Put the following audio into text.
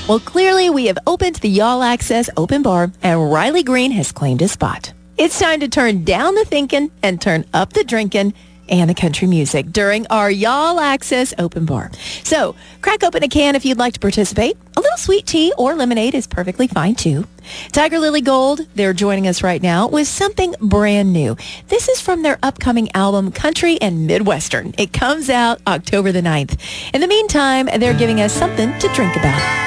Well, clearly we have opened the Y'all Access Open Bar, and Riley Green has claimed his spot. It's time to turn down the thinking and turn up the drinking and the country music during our Y'all Access Open Bar. So, crack open a can if you'd like to participate. A little sweet tea or lemonade is perfectly fine, too. Tiger Lily Gold, they're joining us right now with something brand new. This is from their upcoming album, Country and Midwestern. It comes out October the 9th. In the meantime, they're giving us something to drink about.